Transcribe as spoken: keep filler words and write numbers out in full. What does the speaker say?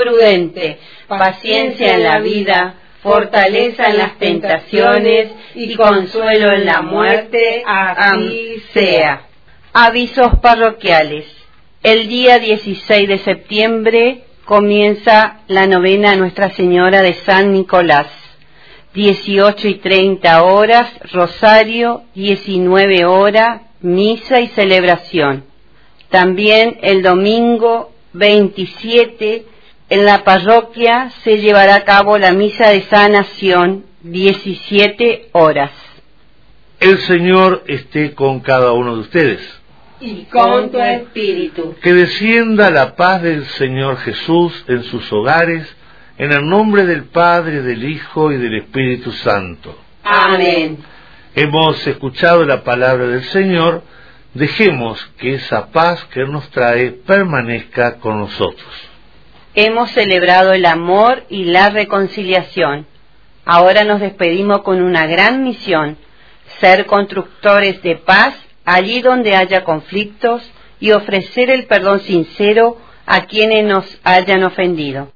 prudente, paciencia en la vida, fortaleza en las tentaciones y consuelo en la muerte. Así sea. Avisos parroquiales. El día dieciséis de septiembre comienza la novena a Nuestra Señora de San Nicolás. dieciocho y treinta horas, rosario, diecinueve horas, misa y celebración. También el domingo veintisiete, en la parroquia se llevará a cabo la misa de sanación, diecisiete horas. El Señor esté con cada uno de ustedes. Y con tu espíritu. Que descienda la paz del Señor Jesús en sus hogares, en el nombre del Padre, del Hijo y del Espíritu Santo. Amén. Hemos escuchado la palabra del Señor. Dejemos que esa paz que Él nos trae permanezca con nosotros. Hemos celebrado el amor y la reconciliación. Ahora nos despedimos con una gran misión: ser constructores de paz allí donde haya conflictos y ofrecer el perdón sincero a quienes nos hayan ofendido.